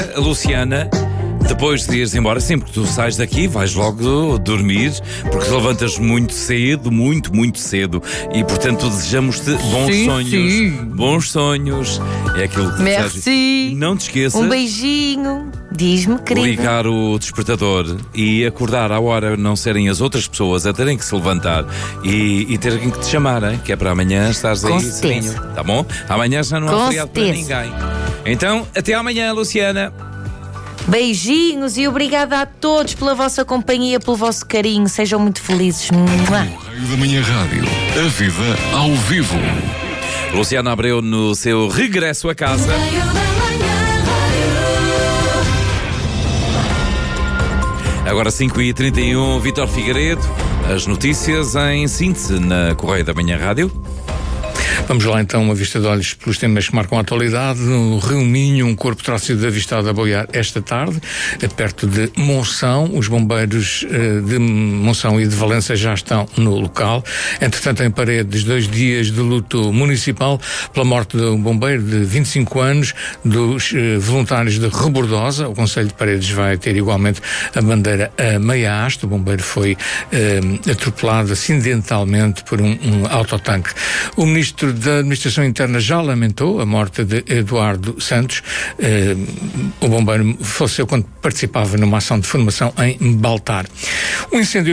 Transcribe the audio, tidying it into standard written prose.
A Luciana, depois de ires embora, sempre que tu sais daqui, vais logo dormir, porque te levantas muito cedo, muito cedo, e portanto desejamos-te bons sonhos. Sim. Bons sonhos. É aquilo que Merci. Não te esqueças. Um beijinho. Diz-me, querido. Ligar o despertador e acordar à hora não serem as outras pessoas a terem que se levantar e terem que te chamar, hein? Que é para amanhã estares aí serinho, tá bom? Amanhã já não há feriado para ninguém. Então, até amanhã, Luciana. Beijinhos e obrigada a todos pela vossa companhia, pelo vosso carinho. Sejam muito felizes. No Raio da Manhã Rádio, a vida ao vivo. Luciana Abreu no seu regresso a casa. Agora 5h31, Vítor Figueiredo, as notícias em síntese na Correio da Manhã Rádio. Vamos lá então, uma vista de olhos pelos temas que marcam a atualidade. No Rio Minho, um corpo terá sido avistado a boiar esta tarde, perto de Monção. Os bombeiros de Monção e de Valença já estão no local. Entretanto, em Paredes, 2 dias de luto municipal pela morte de um bombeiro de 25 anos, dos voluntários de Rebordosa. O Conselho de Paredes vai ter igualmente a bandeira a meia haste. O bombeiro foi atropelado acidentalmente por um autotanque. O Ministro da Administração Interna já lamentou a morte de Eduardo Santos. O bombeiro faleceu quando participava numa ação de formação em Baltar. Um incêndio